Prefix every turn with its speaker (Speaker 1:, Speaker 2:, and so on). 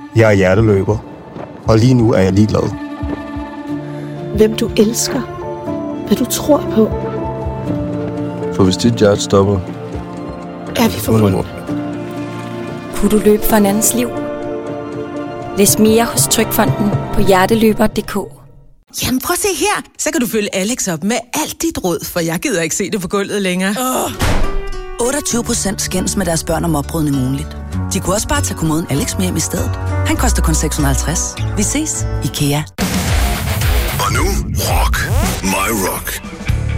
Speaker 1: Jeg er hjerteløber, og lige nu er jeg ligeglad.
Speaker 2: Hvem du elsker. Hvad du tror på.
Speaker 1: For hvis dit hjerte stopper,
Speaker 2: Er vi forbundet?
Speaker 3: Kunne du løbe for en andens liv? Læs mere hos Trygfonden på hjerteløber.dk.
Speaker 4: Jamen prøv at se her, så kan du følge Alex op med alt dit råd, for jeg gider ikke se det på gulvet længere.
Speaker 5: 28% skændes med deres børn om oprydning ugenligt. De kunne også bare tage kommoden Alex med hjem i stedet. Han koster kun 650. Vi ses, IKEA.
Speaker 6: Og nu, rock. My Rock.